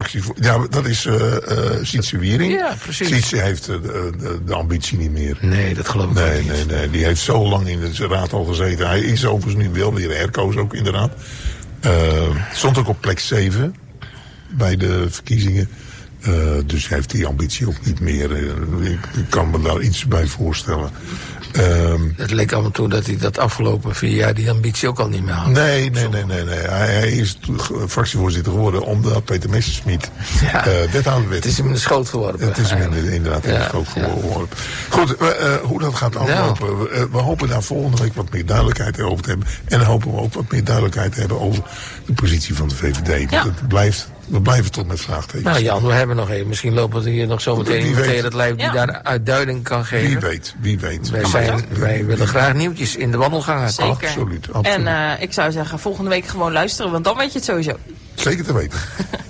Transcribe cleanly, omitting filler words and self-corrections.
Ja, dat is Sietse Wiering. Ja, precies. Sietse heeft de ambitie niet meer. Nee, dat geloof ik niet. Nee. Die heeft zo lang in de raad al gezeten. Hij is overigens nu wel weer herkoos ook in de raad. Stond ook op plek 7 bij de verkiezingen. Dus heeft die ambitie ook niet meer. Ik kan me daar iets bij voorstellen. Het leek af en toe dat hij dat afgelopen 4 jaar die ambitie ook al niet meer had. Nee. Hij is fractievoorzitter geworden omdat Peter Messerschmidt wethouder werd. Het is hem in de schoot geworpen. Het is hem inderdaad in de schoot geworpen. Goed, hoe dat gaat aflopen. We hopen daar volgende week wat meer duidelijkheid over te hebben. En dan hopen we ook wat meer duidelijkheid te hebben over de positie van de VVD. Want we blijven tot met vraagtekens. Nou Jan, we hebben nog even. Misschien lopen we hier nog zo meteen iemand tegen het lijf die daar uitduiding kan geven. Wie weet. Wij willen graag nieuwtjes in de wandelgangen. Zeker. Absoluut. En ik zou zeggen, volgende week gewoon luisteren, want dan weet je het sowieso. Zeker te weten.